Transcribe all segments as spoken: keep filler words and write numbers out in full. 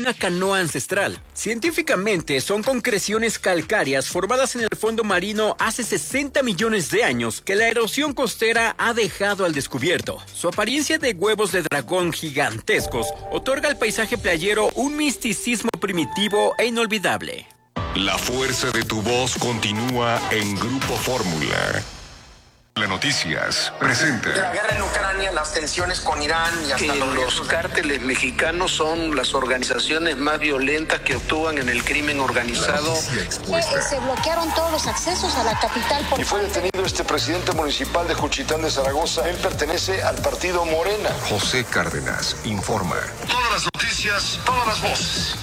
una canoa ancestral. Científicamente son concreciones calcáreas formadas en el fondo marino hace sesenta millones de años que la erosión costera ha dejado al descubierto. Su apariencia de huevos de dragón gigantescos otorga al paisaje playero un misticismo primitivo e inolvidable. La fuerza de tu voz continúa en Grupo Fórmula. Las noticias presenta. La guerra en Ucrania, las tensiones con Irán y hasta que los, los cárteles mexicanos son las organizaciones más violentas que actúan en el crimen organizado. Eh, se bloquearon todos los accesos a la capital. Por y fue detenido este presidente municipal de Juchitán de Zaragoza. Él pertenece al partido Morena. José Cárdenas informa. Todas las noticias, todas las voces.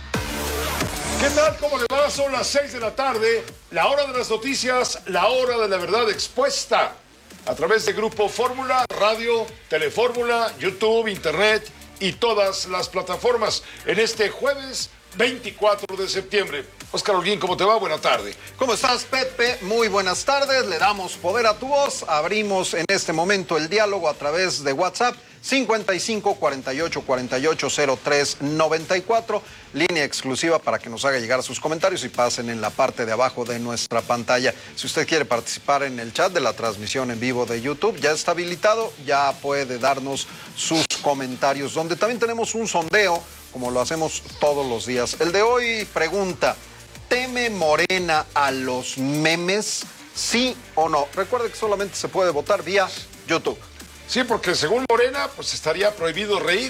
¿Qué tal? ¿Cómo le va? Son las seis de la tarde, la hora de las noticias, la hora de la verdad expuesta. A través de Grupo Fórmula, Radio, Telefórmula, YouTube, Internet y todas las plataformas. En este jueves veinticuatro de septiembre. Óscar Holguín, ¿cómo te va? Buena tarde. ¿Cómo estás, Pepe? Muy buenas tardes. Le damos poder a tu voz. Abrimos en este momento el diálogo a través de WhatsApp. cincuenta y cinco, cuarenta y ocho, cuarenta y ocho, cero tres, noventa y cuatro, línea exclusiva para que nos haga llegar sus comentarios y pasen en la parte de abajo de nuestra pantalla. Si usted quiere participar en el chat de la transmisión en vivo de YouTube, ya está habilitado, ya puede darnos sus comentarios, donde también tenemos un sondeo, como lo hacemos todos los días. El de hoy pregunta, ¿teme Morena a los memes? ¿Sí o no? Recuerde que solamente se puede votar vía YouTube. Sí, porque según Morena, pues estaría prohibido reír.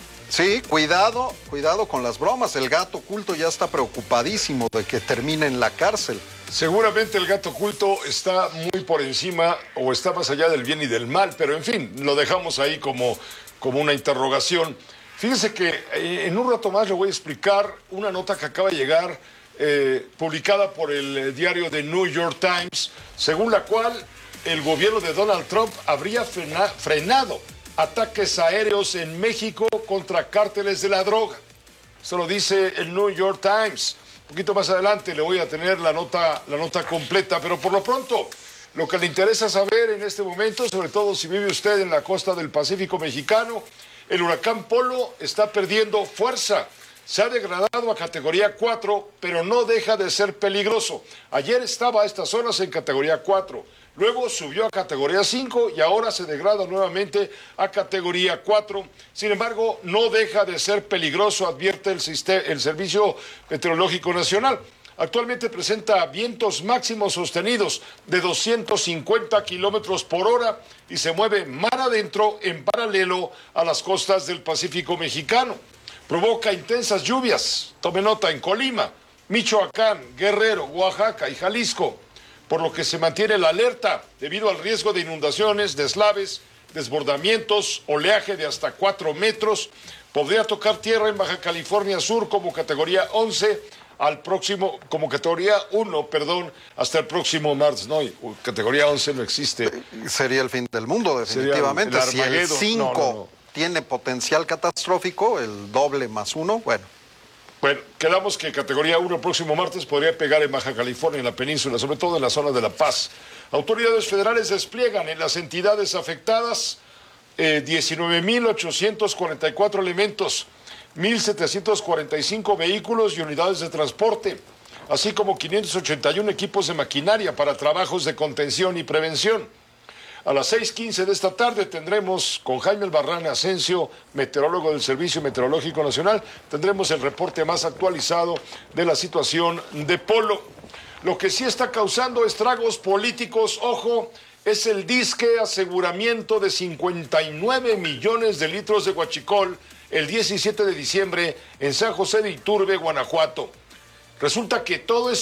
Sí, cuidado, cuidado con las bromas. El gato oculto ya está preocupadísimo de que termine en la cárcel. Seguramente el gato oculto está muy por encima o está más allá del bien y del mal, pero en fin, lo dejamos ahí como, como una interrogación. Fíjense que eh, en un rato más le voy a explicar una nota que acaba de llegar, eh, publicada por el eh, diario The New York Times, según la cual el gobierno de Donald Trump habría frena, frenado ataques aéreos en México contra cárteles de la droga. Eso lo dice el New York Times. Un poquito más adelante le voy a tener la nota, la nota completa, pero por lo pronto, lo que le interesa saber en este momento, sobre todo si vive usted en la costa del Pacífico mexicano, el huracán Polo está perdiendo fuerza. Se ha degradado a categoría cuatro, pero no deja de ser peligroso. Ayer estaba a estas zonas en categoría cuatro. Luego subió a categoría cinco y ahora se degrada nuevamente a categoría cuatro. Sin embargo, no deja de ser peligroso, advierte el, sistema, el Servicio Meteorológico Nacional. Actualmente presenta vientos máximos sostenidos de doscientos cincuenta kilómetros por hora y se mueve mar adentro en paralelo a las costas del Pacífico mexicano. Provoca intensas lluvias, tome nota, en Colima, Michoacán, Guerrero, Oaxaca y Jalisco, por lo que se mantiene la alerta debido al riesgo de inundaciones, deslaves, desbordamientos, oleaje de hasta cuatro metros. Podría tocar tierra en Baja California Sur como categoría once, al próximo, como categoría uno, perdón, hasta el próximo martes. No, categoría once no existe. Sería el fin del mundo, definitivamente. El si el cinco no, no, no. tiene potencial catastrófico, el doble más uno, bueno. Bueno, quedamos que categoría uno el próximo martes podría pegar en Baja California, en la península, sobre todo en la zona de La Paz. Autoridades federales despliegan en las entidades afectadas eh, diecinueve mil ochocientos cuarenta y cuatro elementos, mil setecientos cuarenta y cinco vehículos y unidades de transporte, así como quinientos ochenta y uno equipos de maquinaria para trabajos de contención y prevención. A las seis quince de esta tarde tendremos con Jaime Albarrán Asensio, meteorólogo del Servicio Meteorológico Nacional, tendremos el reporte más actualizado de la situación de Polo. Lo que sí está causando estragos políticos, ojo, es el disque aseguramiento de cincuenta y nueve millones de litros de huachicol el diecisiete de diciembre en San José de Iturbe, Guanajuato. Resulta que toda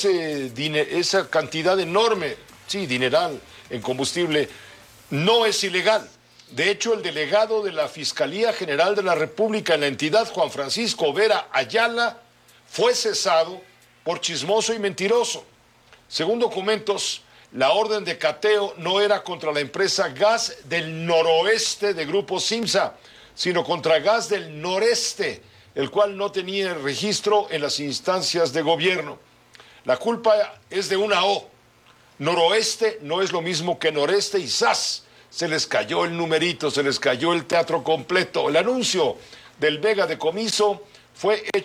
esa cantidad enorme, sí, dineral en combustible, no es ilegal. De hecho, el delegado de la Fiscalía General de la República en la entidad, Juan Francisco Vera Ayala, fue cesado por chismoso y mentiroso. Según documentos, la orden de cateo no era contra la empresa Gas del Noroeste de Grupo Simsa, sino contra Gas del Noreste, el cual no tenía registro en las instancias de gobierno. La culpa es de una O. Noroeste no es lo mismo que noreste y ¡zas! Se les cayó el numerito, se les cayó el teatro completo. El anuncio del Vega Decomiso fue hecho